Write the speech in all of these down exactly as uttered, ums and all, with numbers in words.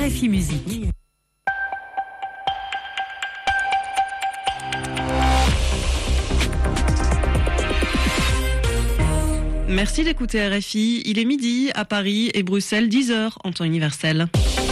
R F I Musique. Merci d'écouter R F I. Il est midi à Paris et Bruxelles, dix heures en temps universel.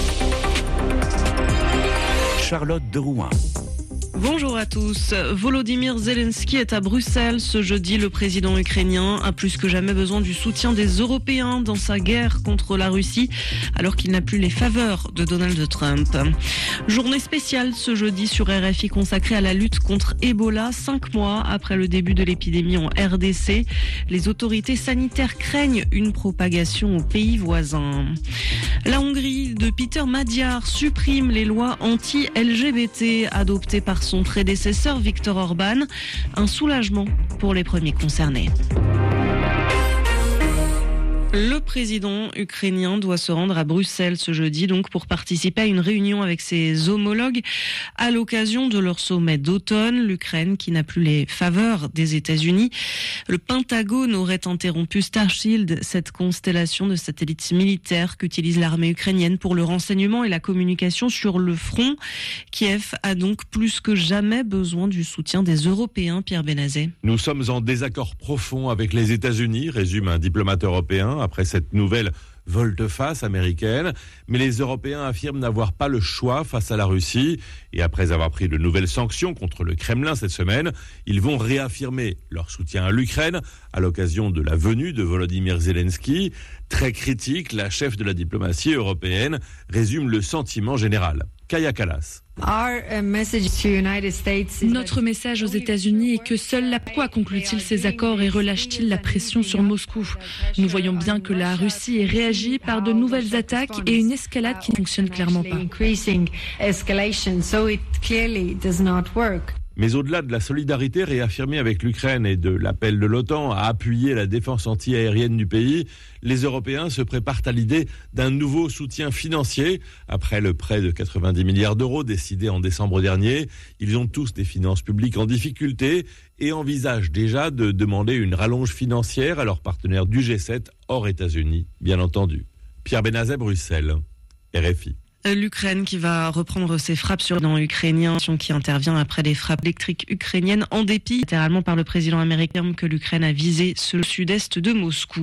Charlotte de Rouen. Bonjour à tous. Volodymyr Zelensky est à Bruxelles ce jeudi. Le président ukrainien a plus que jamais besoin du soutien des Européens dans sa guerre contre la Russie, alors qu'il n'a plus les faveurs de Donald Trump. Journée spéciale ce jeudi sur R F I consacrée à la lutte contre Ebola. Cinq mois après le début de l'épidémie en R D C, les autorités sanitaires craignent une propagation aux pays voisins. La Hongrie de Peter Magyar supprime les lois anti-L G B T adoptées par son prédécesseur Viktor Orban, un soulagement pour les premiers concernés. Le président ukrainien doit se rendre à Bruxelles ce jeudi donc pour participer à une réunion avec ses homologues à l'occasion de leur sommet d'automne. L'Ukraine qui n'a plus les faveurs des États-Unis. Le Pentagone aurait interrompu Starshield, cette constellation de satellites militaires qu'utilise l'armée ukrainienne pour le renseignement et la communication sur le front. Kiev a donc plus que jamais besoin du soutien des Européens, Pierre Benazet. Nous sommes en désaccord profond avec les États-Unis, résume un diplomate européen après cette nouvelle volte-face américaine. Mais les Européens affirment n'avoir pas le choix face à la Russie. Et après avoir pris de nouvelles sanctions contre le Kremlin cette semaine, ils vont réaffirmer leur soutien à l'Ukraine à l'occasion de la venue de Volodymyr Zelensky. Très critique, la chef de la diplomatie européenne résume le sentiment général. Kaya Kallas. Notre message aux États-Unis est que seule la pourquoi conclut-il ces accords et relâche-t-il la pression sur Moscou? Nous voyons bien que la Russie est réagie par de nouvelles attaques et une escalade qui ne fonctionne clairement pas. Mais au-delà de la solidarité réaffirmée avec l'Ukraine et de l'appel de l'OTAN à appuyer la défense anti-aérienne du pays, les Européens se préparent à l'idée d'un nouveau soutien financier. Après le prêt de quatre-vingt-dix milliards d'euros décidé en décembre dernier, ils ont tous des finances publiques en difficulté et envisagent déjà de demander une rallonge financière à leurs partenaires du G sept hors États-Unis, bien entendu. Pierre Benazet, Bruxelles, R F I. L'Ukraine qui va reprendre ses frappes sur les Ukrainiens, qui intervient après des frappes électriques ukrainiennes en dépit littéralement par le président américain que l'Ukraine a visé ce sud-est de Moscou.